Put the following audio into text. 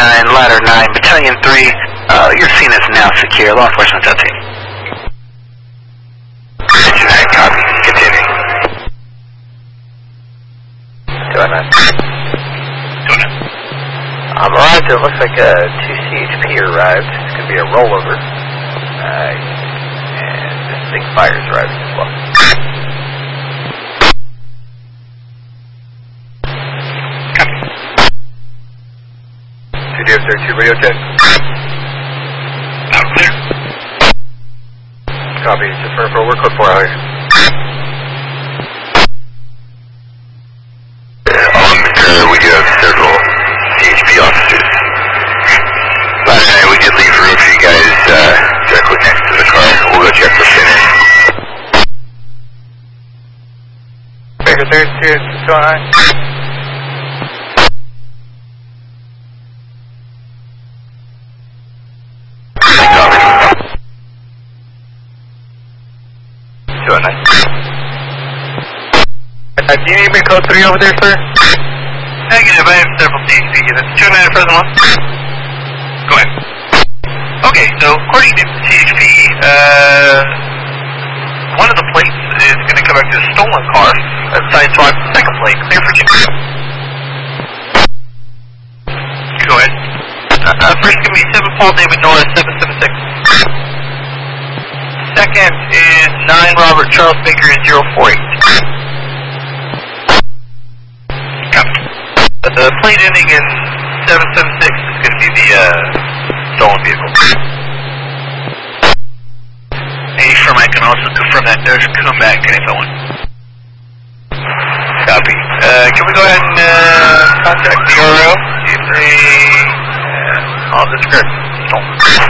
Ladder 9, Battalion 3, your scene is now secure. Law enforcement's up to you. Engine 9, copy. Continue. 209. 209. Arrived, it looks like 2 CHP arrived. It's going to be a rollover. And this big fire's arriving as well. CDF 32 radio check. Out clear. Copy, just for we're code 4 out here. We do have several CHP officers. Last night we did leave room for you guys directly next to the car. We'll go check for finish. Baker 32, 209. Do you need me to code 3 over there, sir? Negative, I have several CHP units. 209 present one. Go ahead. Okay, so according to CHP, one of the plates is going to come back to the stolen car. Side swap, second plate, clear for you. Go ahead. First going to be 7 Paul David Norris, 776. Second is 9 Robert Charles Baker, 048. The plate ending in 776 is going to be the stolen vehicle. Hey, firm, I can also confirm that does come back to info 1. Copy. Can we go ahead and contact the RO? If they... all this script. Stolen.